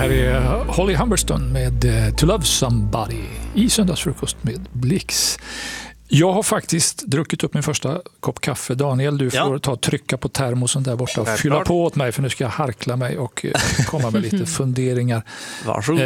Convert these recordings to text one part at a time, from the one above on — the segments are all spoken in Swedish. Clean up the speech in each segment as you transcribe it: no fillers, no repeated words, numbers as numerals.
här är Holly Humberstone med To Love Somebody i Söndagsfrukost med Blix. Jag har faktiskt druckit upp min första kopp kaffe. Daniel, du får ta trycka på termosen där borta och fylla på åt mig, för nu ska jag harkla mig och komma med lite funderingar. Varsågod.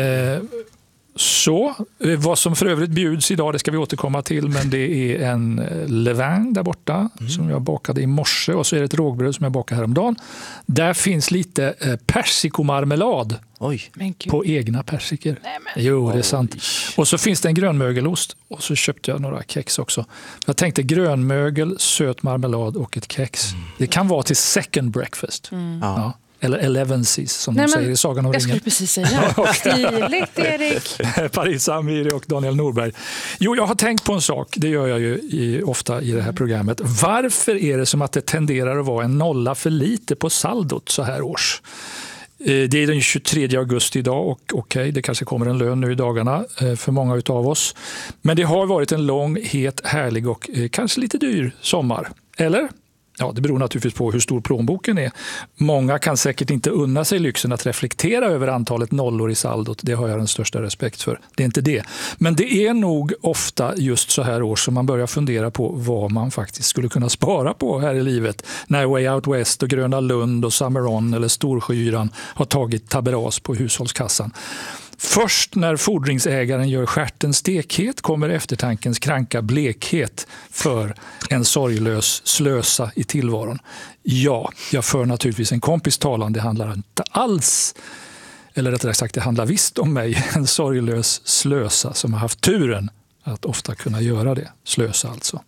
Så, vad som för övrigt bjuds idag, det ska vi återkomma till, men det är en levain där borta som jag bakade i morse, och så är det ett rågbröd som jag bakade häromdagen. Där finns lite persikomarmelad. Oj. På egna persikor. Jo, det är sant. Och så finns det en grönmögelost, och så köpte jag några kex också. Jag tänkte grönmögel, söt marmelad och ett kex. Det kan vara till second breakfast. Ja. Eller elevensies som de säger i Sagan om ringen. Jag skulle precis säga. Stiligt, Erik. Paris Amiri och Daniel Norberg. Jo, jag har tänkt på en sak. Det gör jag ju ofta i det här programmet. Varför är det som att det tenderar att vara en nolla för lite på saldot så här års? Det är den 23 augusti idag och okej, det kanske kommer en lön nu i dagarna för många utav oss. Men det har varit en lång, het, härlig och kanske lite dyr sommar. Eller? Ja, det beror naturligtvis på hur stor plånboken är. Många kan säkert inte unna sig lyxen att reflektera över antalet nollor i saldot. Det har jag den största respekt för. Det är inte det. Men det är nog ofta just så här år som man börjar fundera på vad man faktiskt skulle kunna spara på här i livet. När Way Out West och Gröna Lund och Summer On eller Storsjöyran har tagit taberas på hushållskassan. Först när fordringsägaren gör stjärten stekhet kommer eftertankens kranka blekhet för en sorglös slösa i tillvaron. Ja, jag för naturligtvis en kompis talan. Det handlar inte alls, eller rättare sagt det handlar visst om mig, en sorglös slösa som har haft turen att ofta kunna göra det. Slösa alltså.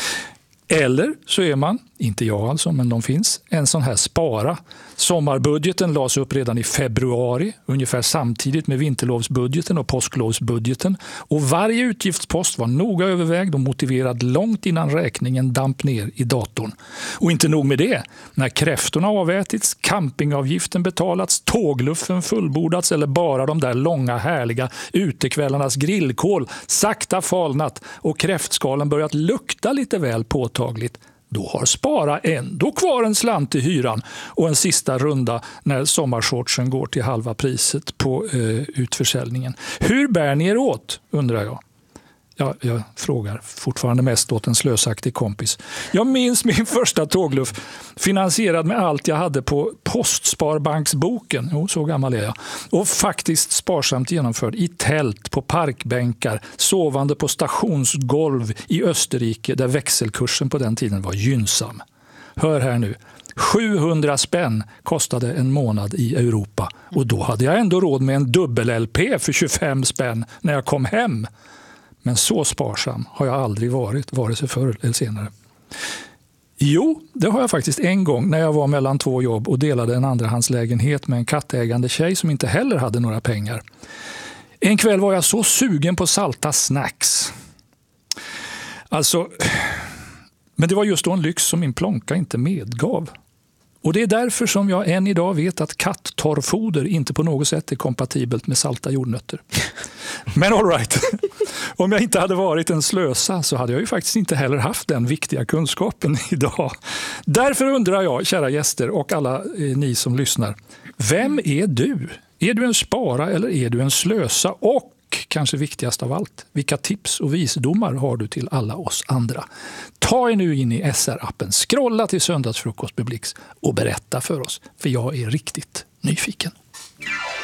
Eller så är man, inte jag alltså, men de finns, en sån här spara. Sommarbudgeten lades upp redan i februari, ungefär samtidigt med vinterlovsbudgeten och påsklovsbudgeten. Och varje utgiftspost var noga övervägd och motiverad långt innan räkningen damp ner i datorn. Och inte nog med det, när kräftorna avätits, campingavgiften betalats, tågluffen fullbordats eller bara de där långa härliga utekvällarnas grillkål sakta falnat och kräftskalen börjat lukta lite väl påtagligt, då har Spara ändå kvar en slant i hyran och en sista runda när sommarshortsen går till halva priset på utförsäljningen. Hur bär ni er åt, undrar jag? Ja, jag frågar fortfarande mest åt en slösaktig kompis. Jag minns min första tågluff finansierad med allt jag hade på Postsparbanksboken. Jo, så gammal är jag. Och faktiskt sparsamt genomförd i tält, på parkbänkar, sovande på stationsgolv i Österrike där växelkursen på den tiden var gynnsam. Hör här nu. 700 spänn kostade en månad i Europa. Och då hade jag ändå råd med en dubbel-LP för 25 spänn när jag kom hem. Men så sparsam har jag aldrig varit, vare sig förr eller senare. Jo, det har jag faktiskt en gång när jag var mellan 2 jobb och delade en andrahandslägenhet med en kattägande tjej som inte heller hade några pengar. En kväll var jag så sugen på salta snacks. Men det var just då en lyx som min plånka inte medgav. Och det är därför som jag än idag vet att katttorrfoder inte på något sätt är kompatibelt med salta jordnötter. Men all right. Om jag inte hade varit en slösa så hade jag ju faktiskt inte heller haft den viktiga kunskapen idag. Därför undrar jag, kära gäster och alla ni som lyssnar, vem är du? Är du en spara eller är du en slösa? Och kanske viktigast av allt, vilka tips och visdomar har du till alla oss andra? Ta er nu in i SR-appen, scrolla till Söndagsfrukost med Blix och berätta för oss, för jag är riktigt nyfiken.